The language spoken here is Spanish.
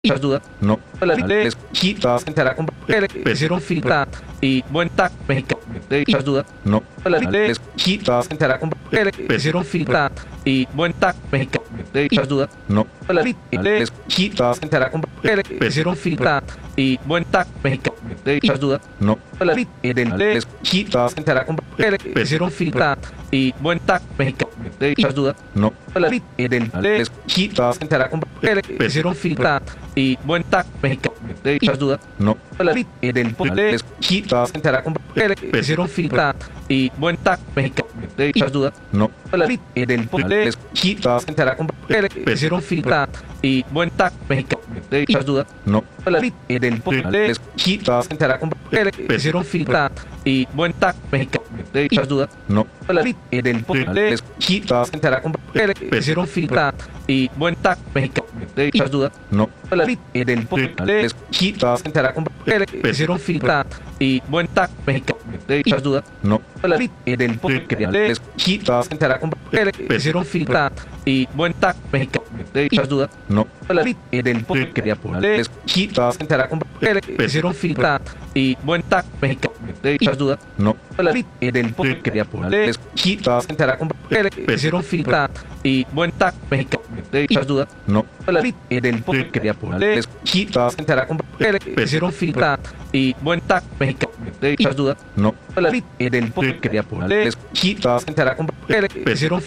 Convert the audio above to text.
muchas dudas. No. La ley entrará con Hicieron filtrar y buen tac mexicano. Muchas dudas. No. La ley entrará con Hicieron filtrar y buen tac mexicano. Muchas dudas. No. La ley entrará con Hicieron filtrar y buen tac mexicano. Muchas dudas. No. La ley entrará con Hicieron filtrar y buen tac mexicano. Muchas dudas. No. La ley entrará con Hicieron filtrar y buen tac mexicano. Muchas dudas. No. La ley entrará con Hicieron filtrar y buen tac mexicano. Muchas dudas. No. La ley entrará con Hicieron filtrar y buen tac mexicano. Muchas dudas. No. La ley entrará con Hicieron filtrar y buen tac mexicano. Muchas dudas. No. La ley entrará con Hicieron filtrar y buen tac mexicano. Muchas dudas. No. La ley entrará con Hicieron filtrar y buen tac mexicano. Muchas dudas. No. La ley entrará con Hicieron filtrar y buen tac mexicano. Muchas dudas. No. La ley entrará con Hicieron filtrar y buen tac mexicano. Muchas dudas. No. La ley entrará con Hicieron filtrar y buen tac mexicano. Muchas dudas. No. La ley entrará con Hicieron filtrar y buen tac mexicano. Muchas dudas. No. La ley entrará con Hicieron